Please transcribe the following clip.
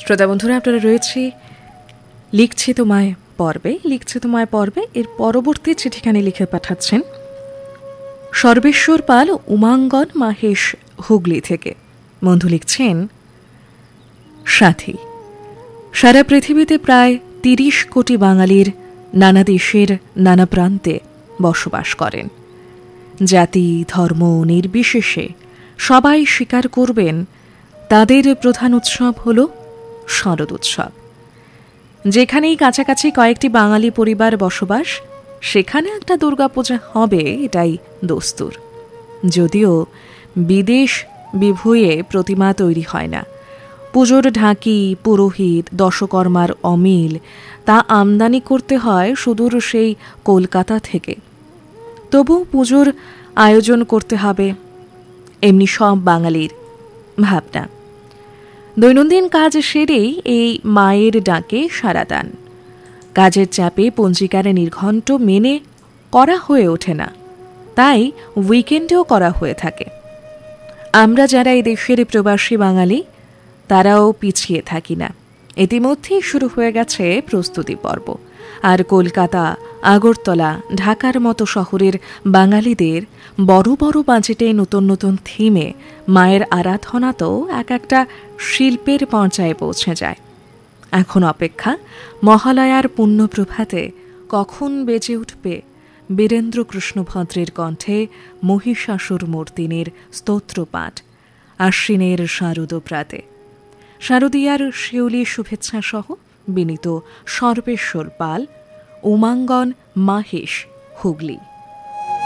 শ্রোতা বন্ধুরা, আপনারা রয়েছে লিখছে তোমায় পর্বে। এর পরবর্তী চিঠিখানি লিখে পাঠাচ্ছেন সর্বেশ্বর পাল, উমাঙ্গন, মাহেশ, হুগলি থেকে। বন্ধু লিখছেন, সাথী, সারা পৃথিবীতে প্রায় ৩০ কোটি বাঙালির নানা দেশের নানা প্রান্তে বসবাস করেন। জাতি ধর্ম নির্বিশেষে সবাই স্বীকার করবেন তাদের প্রধান উৎসব হল শারদ উৎসব। যেখানেই কাছাকাছি কয়েকটি বাঙালি পরিবার বসবাস, সেখানে একটা দুর্গাপূজা হবে, এটাই দস্তুর। যদিও বিদেশ বিভুঁয়ে প্রতিমা তৈরি হয় না, পুজোর ঢাকি, পুরোহিত, দশকর্মার অমিল তা আমদানি করতে হয় সুদূর সেই কলকাতা থেকে। তবু পুজোর আয়োজন করতে হবে, এমনি সব বাঙালির ভাবনা। দৈনন্দিন কাজ সেরেই এই মায়ের ডাকে সাড়া দেন। কাজের চাপে পঞ্জিকারে নির্ঘণ্ট মেনে করা হয়ে ওঠে না, তাই উইকেন্ডেও করা হয়ে থাকে। আমরা যারা এই দেশের প্রবাসী বাঙালি, তারাও পিছিয়ে থাকি না। ইতিমধ্যেই শুরু হয়ে গেছে প্রস্তুতি পর্ব। আর কলকাতা, আগরতলা, ঢাকার মতো শহরের বাঙালিদের বড় বড় বাজেটে নতুন নতুন থিমে মায়ের আরাধনা তো এক একটা শিল্পের পর্যায়ে পৌঁছে যায়। এখন অপেক্ষা মহালয়ার পুণ্যপ্রভাতে কখন বেজে উঠবে বীরেন্দ্র কৃষ্ণ ভদ্রের কণ্ঠে মহিষাসুর মূর্তিনীর স্তোত্রপাঠ আশ্বিনের শারদ প্রাতে। শারদীয়ার শিউলি শুভেচ্ছা সহ বিনীত সর্বেশ্বর পাল, উমাঙ্গন, মাহেশ, হুগলি।